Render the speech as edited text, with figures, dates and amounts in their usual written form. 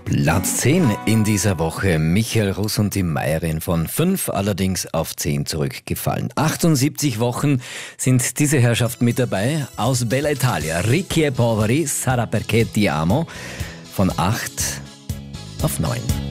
Platz 10 in dieser Woche. Michael Russ und die Meierin von 5 allerdings auf 10 zurückgefallen. 78 Wochen sind diese Herrschaften mit dabei. Aus Bella Italia, Ricchi e Poveri, Sarà perché ti amo, von 8 auf 9.